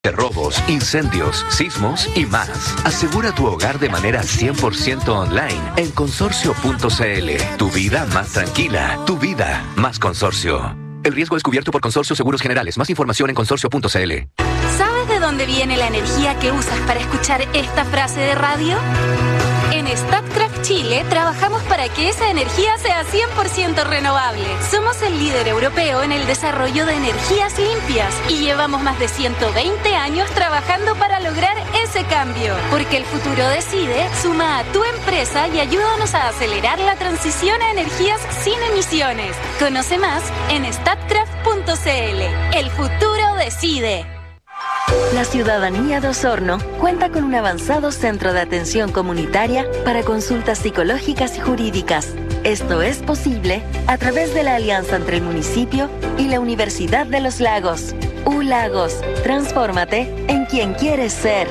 De robos, incendios, sismos y más. Asegura tu hogar de manera 100% online en consorcio.cl. Tu vida más tranquila, tu vida más consorcio. El riesgo es cubierto por Consorcio Seguros Generales. Más información en consorcio.cl. ¿Sabes de dónde viene la energía que usas para escuchar esta frase de radio? En Statkraft Chile trabajamos para que esa energía sea 100% renovable. Somos el líder europeo en el desarrollo de energías limpias y llevamos más de 120 años trabajando para lograr ese cambio. Porque el futuro decide, suma a tu empresa y ayúdanos a acelerar la transición a energías sin emisiones. Conoce más en statkraft.cl. El futuro decide. La ciudadanía de Osorno cuenta con un avanzado centro de atención comunitaria para consultas psicológicas y jurídicas. Esto es posible a través de la alianza entre el municipio y la Universidad de los Lagos. U-Lagos, transfórmate en quien quieres ser.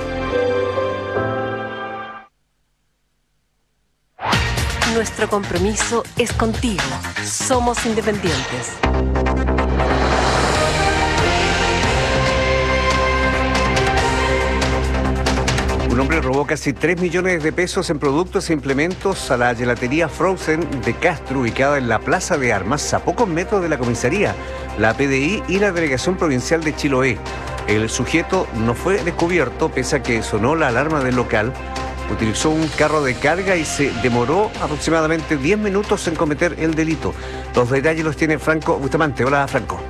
Nuestro compromiso es contigo. Somos independientes. Un hombre robó casi 3 millones de pesos en productos e implementos a la gelatería Frozen de Castro, ubicada en la Plaza de Armas, a pocos metros de la comisaría, la PDI y la Delegación Provincial de Chiloé. El sujeto no fue descubierto pese a que sonó la alarma del local. Utilizó un carro de carga y se demoró aproximadamente 10 minutos en cometer el delito. Los detalles los tiene Franco Bustamante. Hola, Franco.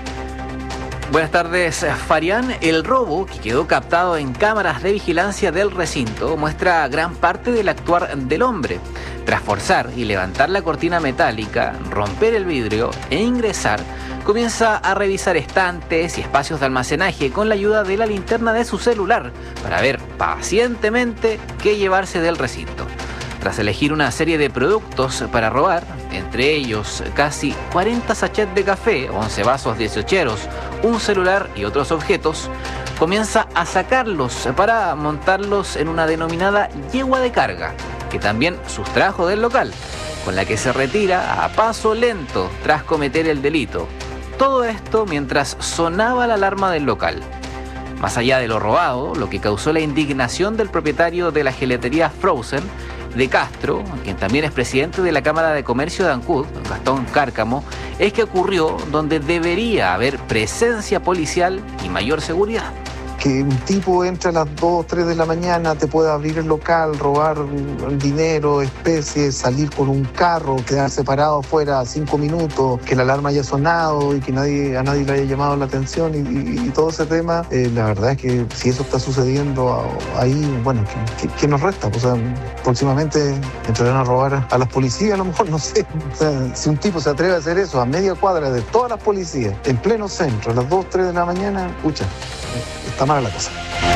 Buenas tardes, Farián. El robo, que quedó captado en cámaras de vigilancia del recinto, muestra gran parte del actuar del hombre. Tras forzar y levantar la cortina metálica, romper el vidrio e ingresar, comienza a revisar estantes y espacios de almacenaje con la ayuda de la linterna de su celular para ver pacientemente qué llevarse del recinto. Tras elegir una serie de productos para robar, entre ellos casi 40 sachets de café, 11 vasos 18eros, un celular y otros objetos, comienza a sacarlos para montarlos en una denominada yegua de carga, que también sustrajo del local, con la que se retira a paso lento tras cometer el delito. Todo esto mientras sonaba la alarma del local. Más allá de lo robado, lo que causó la indignación del propietario de la gelatería Frozen de Castro, quien también es presidente de la Cámara de Comercio de Ancud, Gastón Cárcamo, es que ocurrió donde debería haber presencia policial y mayor seguridad. Que un tipo entre a las 2, 3 de la mañana, te puede abrir el local, robar dinero, especies, salir con un carro, quedarse parado afuera 5 minutos, que la alarma haya sonado y que a nadie le haya llamado la atención y todo ese tema. La verdad es que si eso está sucediendo ahí, bueno, ¿qué nos resta? O sea, próximamente entrarán a robar a las policías, a lo mejor, no sé. O sea, si un tipo se atreve a hacer eso a media cuadra de todas las policías, en pleno centro, a las 2, 3 de la mañana, escucha, está mala la cosa.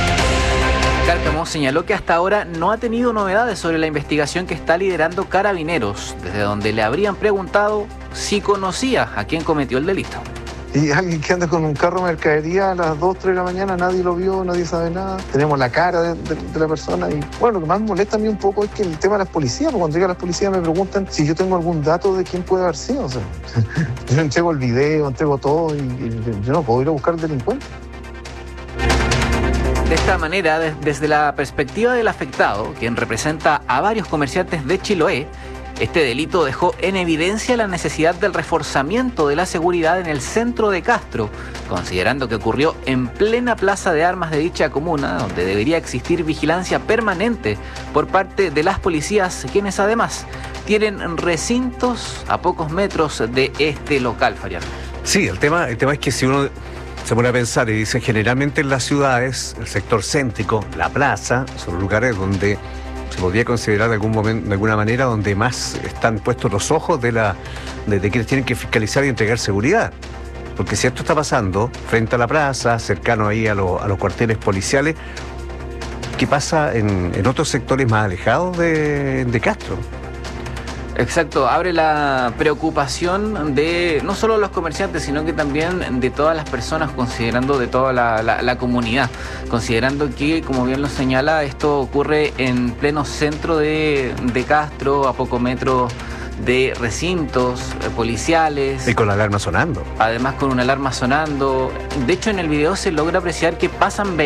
Cárcamo señaló que hasta ahora no ha tenido novedades sobre la investigación que está liderando Carabineros, desde donde le habrían preguntado si conocía a quien cometió el delito. Y alguien que anda con un carro de mercadería a las 2, 3 de la mañana, nadie lo vio, nadie sabe nada. Tenemos la cara de la persona y bueno, lo que más me molesta a mí un poco es que el tema de las policías, porque cuando llega a las policías me preguntan si yo tengo algún dato de quién puede haber sido. O sea, yo entrego el video, entrego todo y yo no puedo ir a buscar al delincuente. De esta manera, desde la perspectiva del afectado, quien representa a varios comerciantes de Chiloé, este delito dejó en evidencia la necesidad del reforzamiento de la seguridad en el centro de Castro, considerando que ocurrió en plena plaza de armas de dicha comuna, donde debería existir vigilancia permanente por parte de las policías, quienes además tienen recintos a pocos metros de este local, Farián. Sí, el tema es que si uno se pone a pensar y dice, generalmente en las ciudades, el sector céntrico, la plaza, son lugares donde se podría considerar de alguna manera donde más están puestos los ojos de quienes tienen que fiscalizar y entregar seguridad. Porque si esto está pasando frente a la plaza, cercano ahí a los cuarteles policiales, ¿qué pasa en otros sectores más alejados de Castro? Exacto, abre la preocupación de no solo los comerciantes, sino que también de todas las personas, considerando de toda la comunidad, considerando que, como bien lo señala, esto ocurre en pleno centro de Castro, a pocos metros de recintos policiales. Y con la alarma sonando. Además con una alarma sonando. De hecho, en el video se logra apreciar que pasan